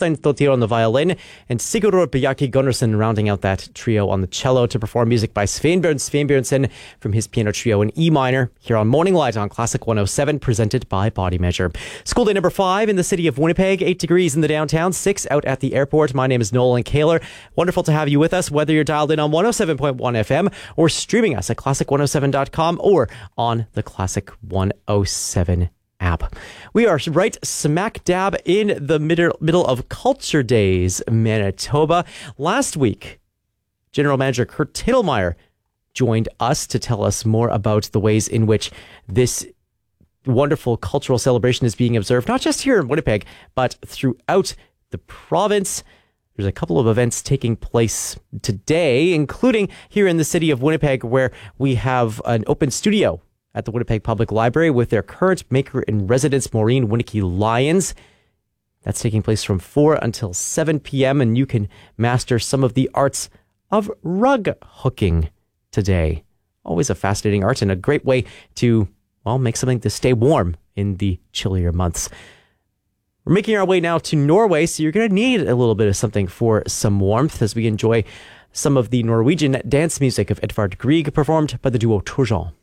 Torstein Thotir on the violin, and Sigurður Bjarki Gunnarsson rounding out that trio on the cello to perform music by Sveinbjörn Sveinbjörnsson from his piano trio in E minor here on Morning Light on Classic 107, presented by Body Measure. School day number 5 in the city of Winnipeg, 8 degrees in the downtown, 6 out at the airport. My name is Nolan Kaler. Wonderful to have you with us, whether you're dialed in on 107.1 FM or streaming us at classic107.com or on the Classic 107 app. We are right smack dab in the middle of Culture Days, Manitoba. Last week, General Manager Kurt Titelmeyer joined us to tell us more about the ways in which this wonderful cultural celebration is being observed, not just here in Winnipeg, but throughout the province. There's a couple of events taking place today, including here in the city of Winnipeg, where we have an open studio at the Winnipeg Public Library with their current maker-in-residence, Maureen Winneke-Lyons. That's taking place from 4 until 7 p.m., and you can master some of the arts of rug hooking today. Always a fascinating art and a great way to, well, make something to stay warm in the chillier months. We're making our way now to Norway, so you're going to need a little bit of something for some warmth as we enjoy some of the Norwegian dance music of Edvard Grieg performed by the duo Turjan.